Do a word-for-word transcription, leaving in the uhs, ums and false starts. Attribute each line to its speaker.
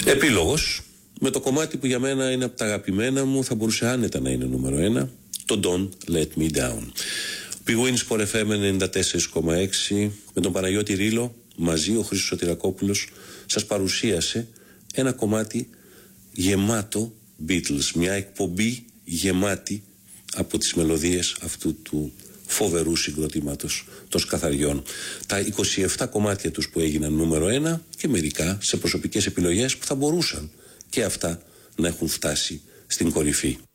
Speaker 1: Επίλογος με το κομμάτι που για μένα είναι από τα αγαπημένα μου, θα μπορούσε άνετα να είναι νούμερο ένα, το Don't Let Me Down. Πηγουίνι Sport εφ εμ ενενήντα τέσσερα κόμμα έξι με τον Παναγιώτη Ρήλο, μαζί ο Χρήστος Σωτηρακόπουλος σας παρουσίασε ένα κομμάτι γεμάτο Beatles, μια εκπομπή γεμάτη από τις μελωδίες αυτού του φοβερού συγκροτήματος των Σκαθαριών. Τα είκοσι επτά κομμάτια τους που έγιναν νούμερο ένα και μερικά σε προσωπικές επιλογές που θα μπορούσαν και αυτά να έχουν φτάσει στην κορυφή.